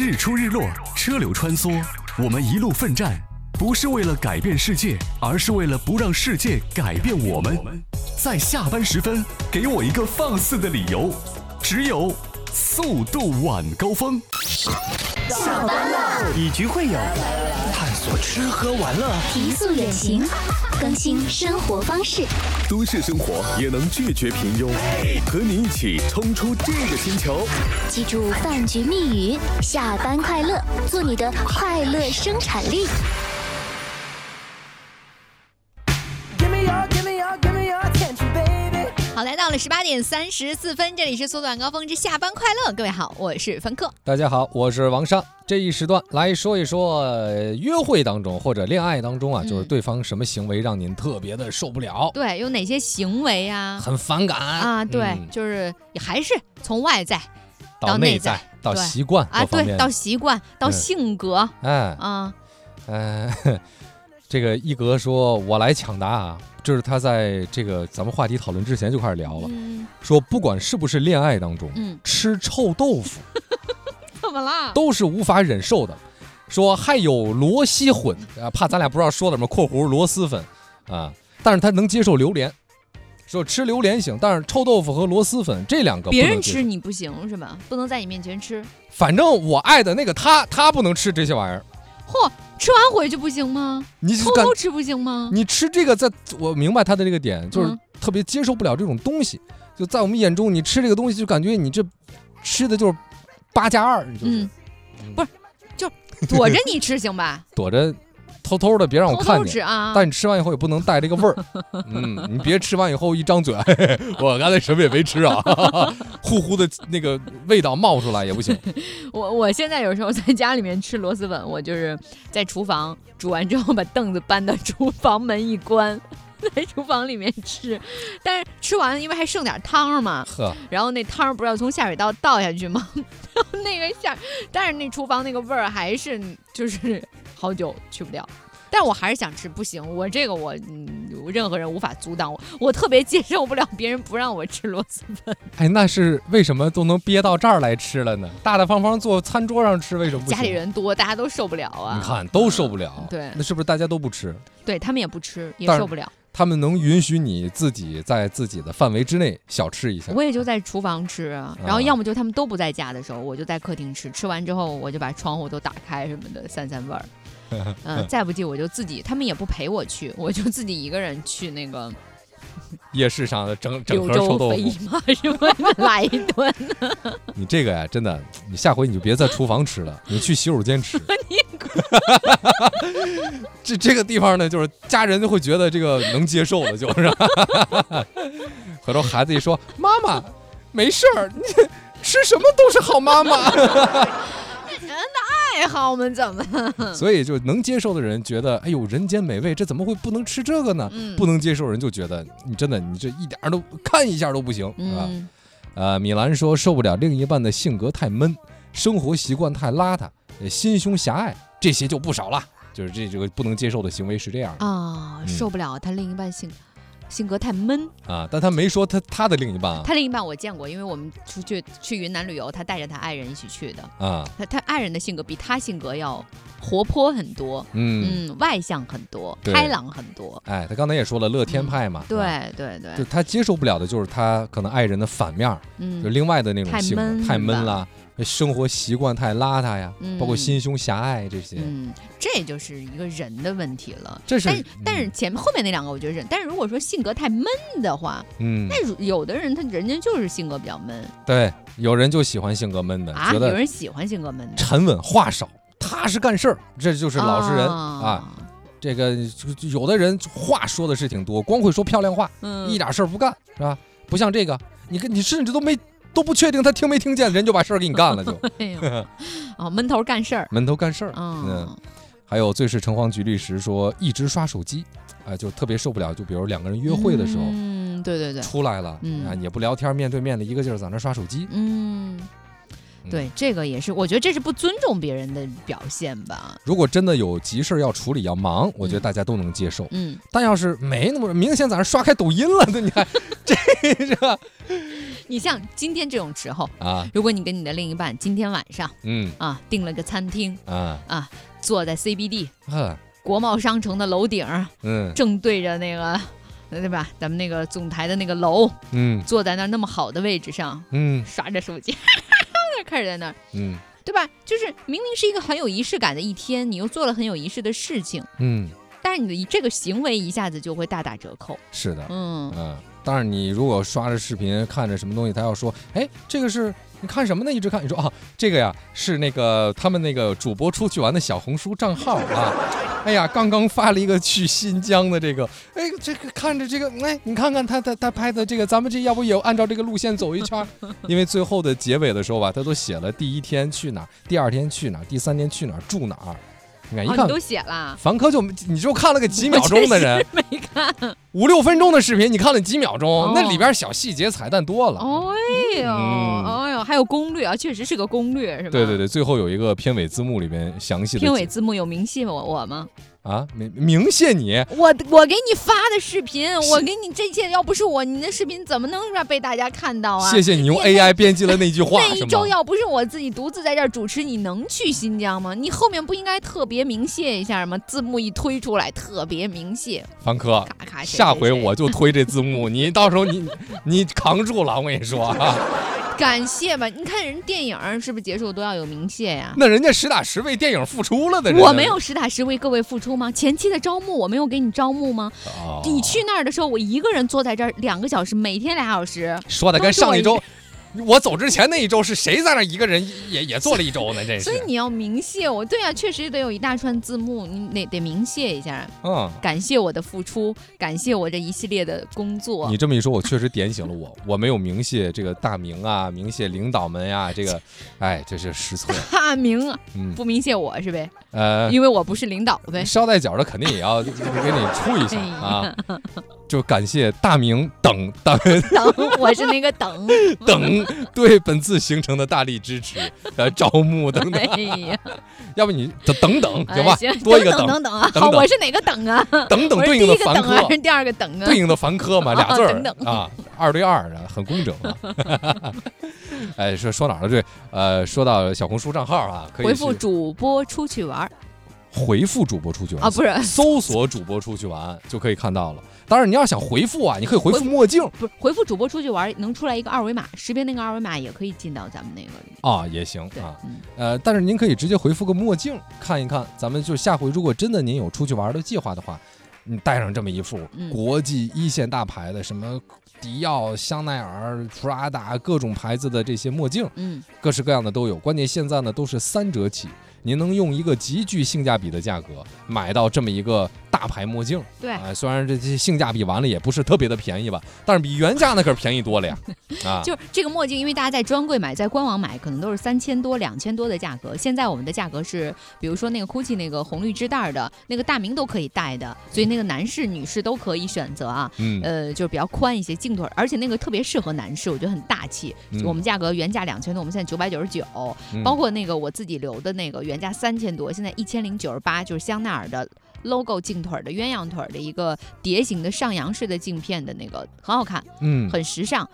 日出日落，车流穿梭，我们一路奋战，不是为了改变世界，而是为了不让世界改变我们。在下班时分，给我一个放肆的理由，只有速度晚高峰。 下班了， 以局会友，探索吃喝玩乐， 提速远行，更新生活方式。 都市生活也能拒绝平庸，和你一起冲出这个星球。 记住饭局密语：下班快乐，做你的快乐生产力。 好，来到了18点34分，这里是缩短高峰之下班快乐。各位好，我是芬克。 大家好，我是王尚。这一时段来说一说约会当中或者恋爱当中啊，就是对方什么行为让您特别的受不了？ 对，有哪些行为啊？ 很反感啊？对，就是还是从外在到内在到习惯啊，对，到习惯到性格， 这个一格说，我来抢答啊。就是他在这个咱们话题讨论之前就开始聊了，说不管是不是恋爱当中，吃臭豆腐怎么啦？ 都是无法忍受的。说还有螺蛳粉啊，怕咱俩不知道说的什么（括弧螺蛳粉啊），但是他能接受榴莲，说吃榴莲行，但是臭豆腐和螺蛳粉这两个不能接受， 别人吃你不行是吧？不能在你面前吃。 反正我爱的那个他不能吃这些玩意儿。 嚯！吃完回去不行吗？ 你偷偷吃不行吗？ 你吃这个，我明白他的这个点，就是特别接受不了这种东西。就在我们眼中，你吃这个东西，就感觉你这吃的就是8+2，你就是， 不是，就躲着你吃行吧？ 躲着，偷偷的别让我看见。 偷偷吃啊！ 但你吃完以后也不能带这个味儿。你别吃完以后一张嘴，我刚才什么也没吃啊，呼呼的那个味道冒出来也不行。 我现在有时候在家里面吃螺蛳粉，我就是在厨房煮完之后把凳子搬到厨房门一关，在厨房里面吃。但是吃完因为还剩点汤嘛，然后那汤不是要从下水道倒下去吗？然后那个但是那厨房那个味儿还是就是好久去不掉。但我还是想吃，不行，我这个任何人无法阻挡我特别接受不了别人不让我吃螺蛳粉。 哎，那是为什么都能憋到这儿来吃了呢？大大方方坐餐桌上吃，为什么不行？ 家里人多，大家都受不了啊。 你看都受不了， 对， 那是不是大家都不吃？ 对，他们也不吃，也受不了。 他们能允许你自己在自己的范围之内小吃一下。 我也就在厨房吃，然后要么就他们都不在家的时候，我就在客厅吃。吃完之后，我就把窗户都打开什么的，散散味儿。再不济我就自己，他们也不陪我去，我就自己一个人去那个夜市上的整盒臭豆腐嘛，什么来一顿。 你这个呀，真的，你下回你就别在厨房吃了，你去洗手间吃。这个地方呢，就是家人就会觉得这个能接受了，就是。回头孩子一说，妈妈没事儿，你吃什么都是好妈妈。 人的爱好们怎么？ 所以就能接受的人觉得，哎呦，人间美味，这怎么会不能吃这个呢？不能接受人就觉得你这一点都看一下都不行，是吧？米兰说受不了另一半的性格太闷，生活习惯太邋遢，心胸狭隘，这些就不少了。就是这个不能接受的行为是这样啊，受不了他另一半性格太闷啊，但他没说他的另一半啊。 他另一半我见过，因为我们去云南旅游，他带着他爱人一起去的啊。他爱人的性格比他性格要活泼很多，外向很多，开朗很多。 哎，他刚才也说了，乐天派嘛。 对， 就他接受不了的就是他可能爱人的反面，就另外的那种性格太闷了。生活习惯太邋遢呀，包括心胸狭隘这些， 这就是一个人的问题了。但是后面那两个我觉得忍，但是如果说性格太闷的话，那有的人人家就是性格比较闷。 对，有人就喜欢性格闷的，觉得有人喜欢性格闷的， 沉稳话少，踏实干事儿，这就是老实人啊。这个有的人话说的是挺多，光会说漂亮话，一点事儿不干，是吧？不像这个，你甚至都不确定他听没听见，人就把事儿给你干了就。 闷头干事儿， 还有最是诚惶局律时说一直刷手机，就特别受不了。就比如两个人约会的时候， 对， 出来了，也不聊天，面对面的一个劲儿在那刷手机， 对，这个也是，我觉得这是不尊重别人的表现吧。 如果真的有急事要处理要忙，我觉得大家都能接受。但要是没那么明显在那刷开抖音了，那你看这是你像今天这种时候啊， 如果你跟你的另一半今天晚上订了个餐厅坐在 CBD 国贸商城的楼顶，正对着那个对吧？咱们那个总台的那个楼，坐在那么好的位置上，刷着手机，开始在那儿，对吧？就是明明是一个很有仪式感的一天，你又做了很有仪式的事情，但是你的这个行为一下子就会大打折扣。 是的，当然你如果刷着视频看着什么东西，他要说，哎，这个是你看什么呢？一直看，你说这个呀是那个他们那个主播出去玩的小红书账号啊。哎呀，刚刚发了一个去新疆的这个，哎，这个看着这个，哎，你看看他拍的这个，咱们这要不也按照这个路线走一圈？因为最后的结尾的时候吧，他都写了第一天去哪儿，第二天去哪儿，第三天去哪儿，住哪儿。你看一看， 你都写了。凡客你就看了个几秒钟的人， 没看 5-6分钟的视频，你看了几秒钟，那里边小细节彩蛋多了。 哎呦，还有攻略啊，确实是个攻略，是吧？ 对，最后有一个片尾字幕里面详细的。 片尾字幕有明谢我吗？ 啊，明谢你！ 我给你发的视频，我给你这些，要不是我，你的视频怎么能被大家看到啊？ 谢谢你用 AI 编辑了那句话。 那一周要不是我自己独自在这儿主持，你能去新疆吗？你后面不应该特别明谢一下吗？字幕一推出来，特别明谢。 凡客，下回我就推这字幕，你到时候你扛住了，我跟你说啊。 感谢吧，你看人电影是不是结束都要有明谢呀？ 那人家实打实为电影付出了的。 我没有实打实为各位付出吗？前期的招募我没有给你招募吗？你去那儿的时候，我一个人坐在这儿2个小时，每天2小时。 说的跟上一周。我走之前那一周是谁在那一个人也做了一周呢？这是。 所以你要明谢我，对啊，确实得有一大串字幕，你得明谢一下。感谢我的付出，感谢我这一系列的工作。 你这么一说，我确实点醒了我没有明谢这个大明啊，明谢领导们呀，这个，哎，这是失策。 大明，不明谢我是呗？因为我不是领导呗。 捎带脚的肯定也要给你出一下啊。就感谢大明等， 我是那个等对本次行程的大力支持，招募等等。哎呀，要不你等行吧？多一个等啊！好，我是哪个等啊？ 等对应的凡科， 还是第二个等啊？ 对应的凡科嘛，2字啊，2对2的，很工整啊。哎，说哪儿了？这说到小红书账号啊，可以回复主播出去玩。 回复主播出去玩啊，不是搜索主播出去玩就可以看到了。当然，你要想回复啊，你可以回复墨镜， 不是回复主播出去玩，能出来一个2维码，识别那个2维码也可以进到咱们那个啊，也行啊。但是您可以直接回复个墨镜看一看，咱们就下回如果真的您有出去玩的计划的话，你带上这么一副国际1线大牌的什么迪奥、香奈儿、Prada 各种牌子的这些墨镜，各式各样的都有。关键现在呢都是3折起。您能用一个极具性价比的价格买到这么一个大牌墨镜， 对， 虽然这些性价比完了也不是特别的便宜吧，但是比原价那可是便宜多了呀。 就这个墨镜，因为大家在专柜买，在官网买，可能都是3000多、2000多的价格。现在我们的价格是，比如说那个 GUCCI 那个红绿织带的那个大明都可以戴的，所以那个男士、女士都可以选择啊。就是比较宽一些镜腿，而且那个特别适合男士，我觉得很大气。我们价格原价2000多，我们现在999，包括那个我自己留的那个原价3000多，现在1098，就是香奈儿的 logo 镜腿的鸳鸯腿的一个蝶形的上扬式的镜片的那个，很好看，很时尚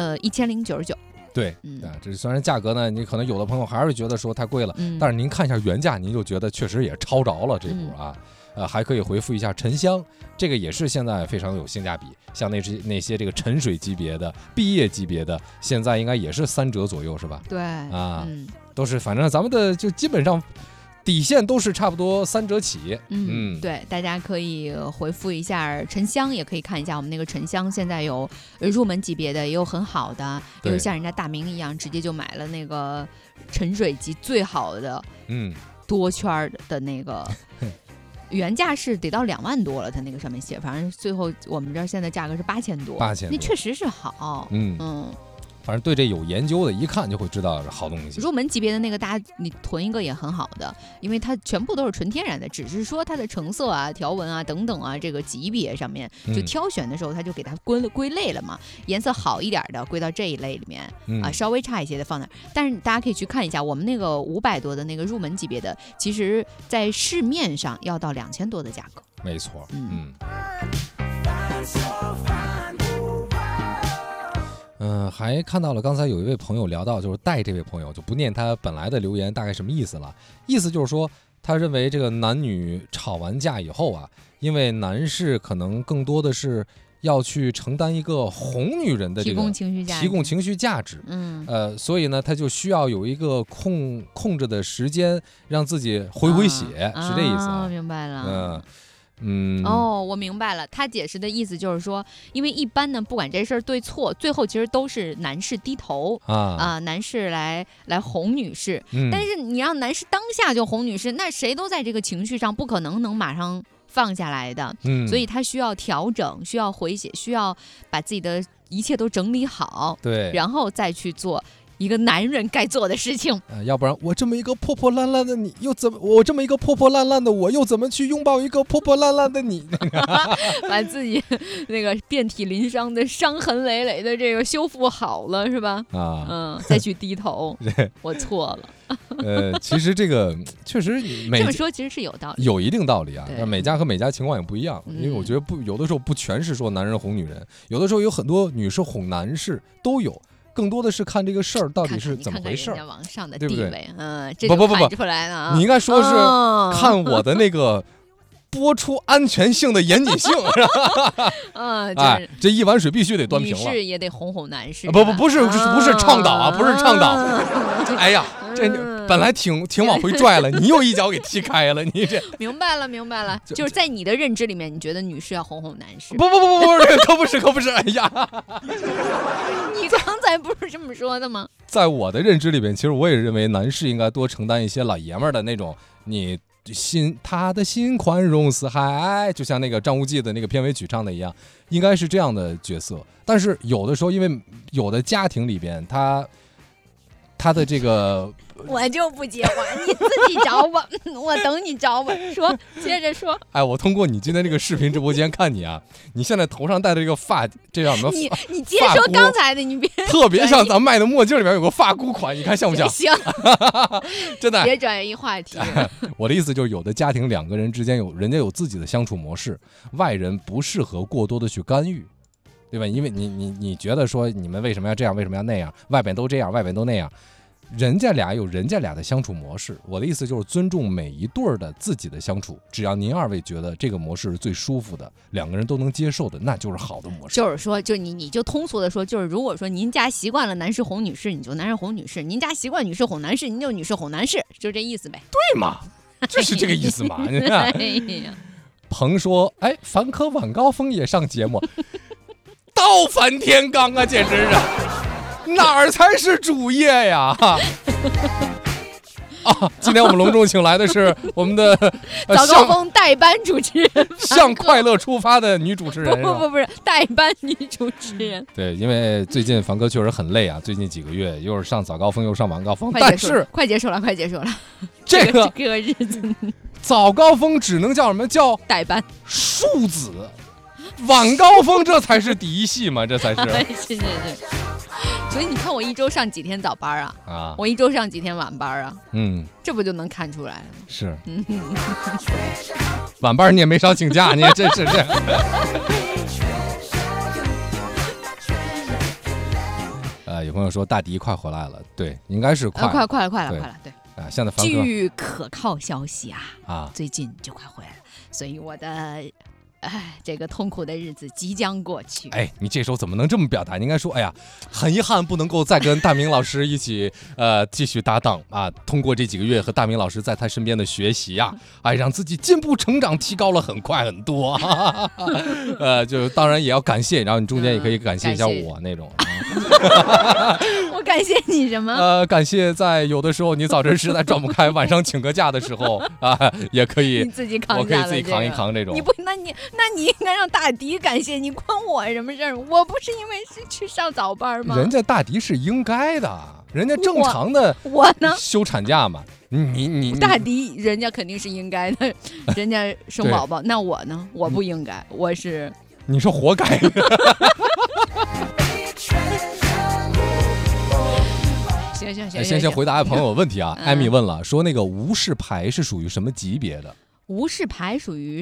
，1099。 对，这虽然价格呢，你可能有的朋友还是觉得说太贵了，但是您看一下原价，您就觉得确实也超着了这股啊。还可以回复一下沉香，这个也是现在非常有性价比，像那些这个沉水级别的、毕业级别的，现在应该也是3折左右，是吧？ 对啊，都是反正咱们的就基本上底线都是差不多3折起。 对，大家可以回复一下沉香，也可以看一下我们那个沉香，现在有入门级别的，也有很好的，也有像人家大明一样直接就买了那个沉水级最好的，多圈的那个。原价是得到2万多了，它那个上面写，反正最后我们这儿现在价格是8000多，那确实是好， 反正对这有研究的，一看就会知道是好东西。 入门级别的那个，大家你囤一个也很好的，因为它全部都是纯天然的，只是说它的成色啊、条纹啊等等啊，这个级别上面就挑选的时候，它就给它归类了嘛。颜色好一点的归到这一类里面，稍微差一些的放那儿。但是大家可以去看一下，我们那个500多的那个入门级别的，其实在市面上要到2000多的价格。 没错， 还看到了刚才有一位朋友聊到，就是戴这位朋友就不念他本来的留言大概什么意思了，意思就是说他认为这个男女吵完架以后啊，因为男士可能更多的是要去承担一个哄女人的这个提供情绪价值，所以呢他就需要有一个空着的时间让自己回血，是这意思啊？ 明白了。我明白了，他解释的意思就是说，因为一般呢，不管这事儿对错，最后其实都是男士低头男士来哄女士，但是你让男士当下就哄女士，那谁都在这个情绪上不可能马上放下来的，所以他需要调整，需要回血，需要把自己的一切都整理好， 对， 然后再去做一个男人该做的事情， 要不然我这么一个破破烂烂的你又怎么，我这么一个破破烂烂的我又怎么去拥抱一个破破烂烂的你？ 把自己那个遍体鳞伤的伤痕累累的这个修复好了是吧？再去低头，我错了。 其实这个确实这么说其实是有道理， 有一定道理啊。每家和每家情况也不一样，因为我觉得有的时候不全是说男人哄女人，有的时候有很多女士哄男士都有。更多的是看这个事儿到底是怎么回事， 看人家往上的地位， 对不对？ 这就看出来了啊！ 你应该说是看我的那个播出安全性的严谨性，这一碗水必须得端平了。 女士也得哄男士， 不是倡导啊，不是倡导。哎呀，这本来挺往回拽了，你又一脚给踢开了，你这明白了，就是在你的认知里面，你觉得女士要哄男士？ 不，可不是，哎呀， 你刚才不是这么说的吗？ 在我的认知里面，其实我也认为男士应该多承担一些老爷们儿的那种，他的心宽容似海，就像那个张无忌的那个片尾曲唱的一样，应该是这样的角色。但是有的时候，因为有的家庭里边，他的这个， 我就不接话，你自己找吧，我等你找吧。接着说。 哎，我通过你今天这个视频直播间看你啊，你现在头上戴的这个发，这叫什么？ 你接着说刚才的，你别特别像咱们卖的墨镜里面有个发箍款，你看像不像？ 行， 真的。 别转移话题。 我的意思就是，有的家庭两个人之间人家有自己的相处模式，外人不适合过多的去干预。对吧？因为你觉得说你们为什么要这样，为什么要那样？外边都这样，外边都那样，人家俩有人家俩的相处模式。我的意思就是尊重每一对儿的自己的相处，只要您二位觉得这个模式是最舒服的，两个人都能接受的，那就是好的模式。 就是说，你就通俗的说，就是如果说您家习惯了男士哄女士，你就男士哄女士；您家习惯女士哄男士，您就女士哄男士，就这意思呗。 对嘛，就是这个意思嘛。你看，鹏说：“哎，凡科晚高峰也上节目。”倒反天罡啊，简直是哪儿才是主业呀！今天我们隆重请来的是我们的早高峰代班主持人， 向快乐出发的女主持人。 不是代班女主持人。 对，因为最近凡哥确实很累啊，最近几个月又是上早高峰又上晚高峰，但是快结束了， 这个日子早高峰只能叫什么叫代班庶子。晚高峰这才是第一戏嘛，这才是。 是。所以你看我一周上几天早班啊？我一周上几天晚班啊？这不就能看出来了吗？ 是。晚班你也没少请假，你也真是这样。有朋友说大迪快回来了，对，应该是快了，对。现在据可靠消息最近就快回来了，所以我的。这个痛苦的日子即将过去。 你这时候怎么能这么表达？你应该说，哎呀，很遗憾不能够再跟大明老师一起继续搭档啊。通过这几个月和大明老师在他身边的学习让自己进步成长提高了很快很多。就当然也要感谢，然后你中间也可以感谢一下我那种。 我感谢你什么？ 感谢在有的时候你早晨实在转不开，晚上请个假的时候也可以你自己扛下了， 我可以自己扛一扛这种。 那你应该让大迪感谢你，关我什么事儿？我不是因为是去上早班吗？ 人家大迪是应该的，人家正常的我呢休产假嘛。你大迪人家肯定是应该的，人家生宝宝，那我呢？我不应该，我是你说活该。 行， 先回答朋友问题啊。艾米问了，说那个无事牌是属于什么级别的？ 无事牌属于